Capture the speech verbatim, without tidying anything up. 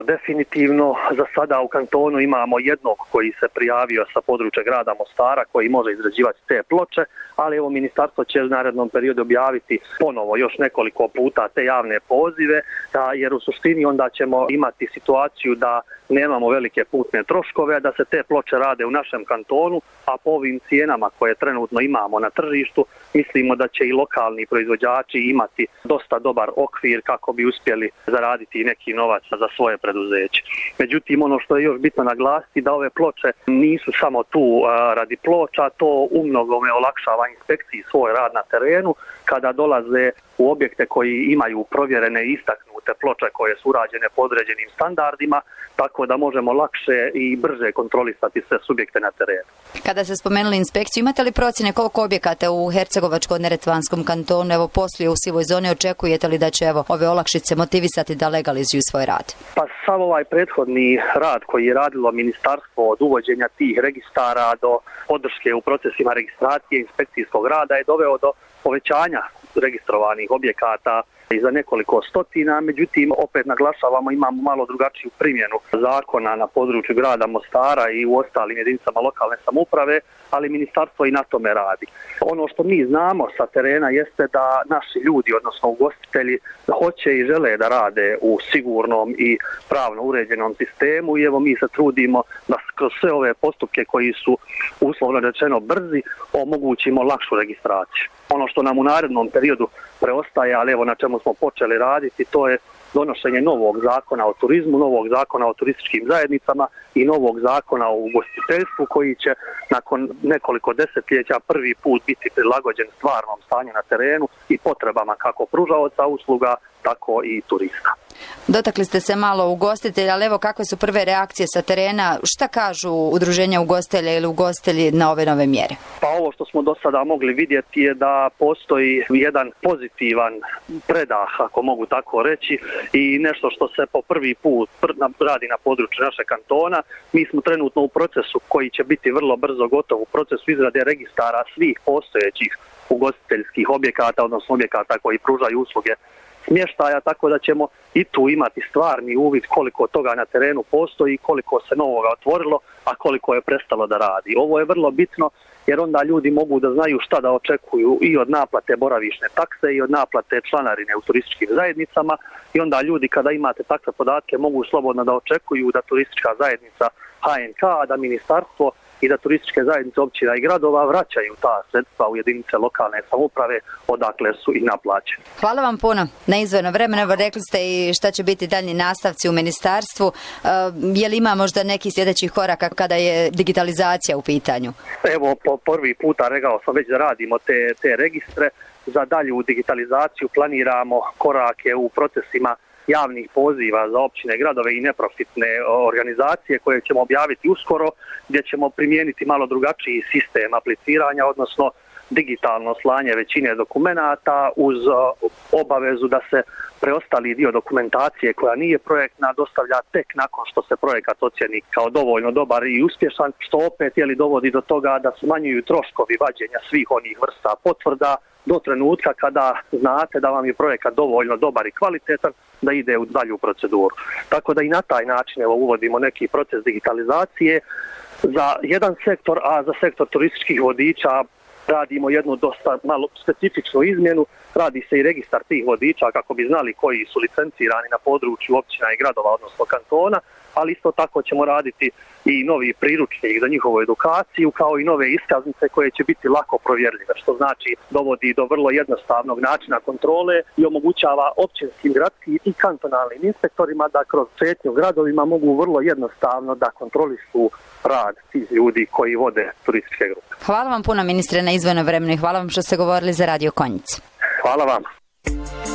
Definitivno za sada u kantonu imamo jednog koji se prijavio sa područja grada Mostara koji može izrađivati te ploče, ali evo ministarstvo će u narednom periodu objaviti ponovo još nekoliko puta te javne pozive, da, jer u suštini onda ćemo imati situaciju da nemamo velike putne troškove, da se te ploče rade u našem kantonu, a po ovim cijenama koje trenutno imamo na tržištu, mislimo da će i lokalni proizvođači imati dosta dobar okvir kako bi uspjeli zaraditi neki novac za svoje preduzeće. Međutim, ono što je još bitno naglasiti da ove ploče nisu samo tu a, radi ploča, to umnogome olakšava inspekciji svoj rad na terenu kada dolaze u objekte koji imaju provjerene i istaknute ploče koje su urađene po određenim standardima, tako da možemo lakše i brže kontrolisati sve subjekte na terenu. Kada ste spomenuli inspekciju, imate li procjene koliko objekata u Hercegovačko-neretvanskom kantonu evo posluje u sivoj zoni, očekujete li da će evo ove olakšice motivisati da legalizuju svoj rad? Pa sav ovaj prethodni rad koji je radilo ministarstvo od uvođenja tih registara do podrške u procesima registracije inspekcijskog rada je doveo do povećanja registrovanih objekata i za nekoliko stotina, međutim opet naglašavamo imamo malo drugačiju primjenu zakona na području grada Mostara i u ostalim jedinicama lokalne samouprave, ali ministarstvo i na tome radi. Ono što mi znamo sa terena jeste da naši ljudi, odnosno ugostitelji, hoće i žele da rade u sigurnom i pravno uređenom sistemu i evo mi se trudimo da kroz sve ove postupke koji su uslovno rečeno brzi omogućimo lakšu registraciju. Ono što nam u narednom periodu preostaje, ali evo na čemu smo počeli raditi, to je donošenje novog zakona o turizmu, novog zakona o turističkim zajednicama i novog zakona o ugostiteljstvu koji će nakon nekoliko desetljeća prvi put biti prilagođen stvarnom stanju na terenu i potrebama kako pružaoca usluga, tako i turista. Dotakli ste se malo ugostitelja, ali evo kakve su prve reakcije sa terena? Šta kažu udruženja ugostitelja ili ugostitelji na ove nove mjere? Pa ovo što smo do sada mogli vidjeti je da postoji jedan pozitivan predah, ako mogu tako reći, i nešto što se po prvi put radi na području našeg kantona. Mi smo trenutno u procesu koji će biti vrlo brzo gotov, u procesu izrade registara svih postojećih ugostiteljskih objekata, odnosno objekata koji pružaju usluge smještaja, tako da ćemo i tu imati stvarni uvid koliko toga na terenu postoji, koliko se novoga otvorilo, a koliko je prestalo da radi. Ovo je vrlo bitno jer onda ljudi mogu da znaju šta da očekuju i od naplate boravišne takse i od naplate članarine u turističkim zajednicama i onda ljudi kada imate takve podatke mogu slobodno da očekuju da turistička zajednica H N K, da ministarstvo i da turističke zajednice općina i gradova vraćaju ta sredstva u jedinice lokalne samouprave odakle su i naplaćene. Hvala vam puno na izdvojeno vremena. Evo rekli ste i šta će biti daljnji nastavci u ministarstvu. Uh, je li ima možda neki sljedećih koraka kada je digitalizacija u pitanju? Evo, po prvi puta rekao sam već da radimo te, te registre. Za dalju digitalizaciju planiramo korake u procesima javnih poziva za općine, gradove i neprofitne organizacije koje ćemo objaviti uskoro, gdje ćemo primijeniti malo drugačiji sistem apliciranja, odnosno digitalno slanje većine dokumenata uz obavezu da se preostali dio dokumentacije koja nije projektna dostavlja tek nakon što se projekat ocjeni kao dovoljno dobar i uspješan, što opet je li dovodi do toga da smanjuju troškovi vađenja svih onih vrsta potvrda do trenutka kada znate da vam je projekat dovoljno dobar i kvalitetan da ide u dalju proceduru. Tako da i na taj način evo, uvodimo neki proces digitalizacije za jedan sektor, a za sektor turističkih vodiča radimo jednu dosta malo specifičnu izmjenu. Radi se i registar tih vodiča kako bi znali koji su licencirani na području općina i gradova, odnosno kantona, ali isto tako ćemo raditi i novi priručnik za njihovu edukaciju, kao i nove iskaznice koje će biti lako provjerljive, što znači dovodi do vrlo jednostavnog načina kontrole i omogućava općinskim, gradskim i kantonalnim inspektorima da kroz šetnju gradovima mogu vrlo jednostavno da kontrolišu rad tih ljudi koji vode turističke grupe. Hvala vam puno, ministre, na izdvojeno vremenu i hvala vam što ste govorili za Radio Konjic. Hvala vam.